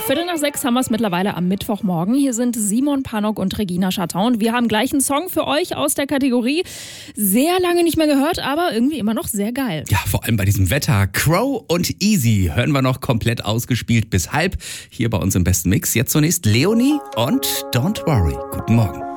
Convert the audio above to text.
5:15 haben wir es mittlerweile am Mittwochmorgen. Hier sind Simon Pannock und Regina Chatton. Und wir haben gleich einen Song für euch aus der Kategorie. Sehr lange nicht mehr gehört, aber irgendwie immer noch sehr geil. Ja, vor allem bei diesem Wetter. Crow und Easy hören wir noch komplett ausgespielt bis halb hier bei uns im besten Mix. Jetzt zunächst Leonie und Don't Worry. Guten Morgen.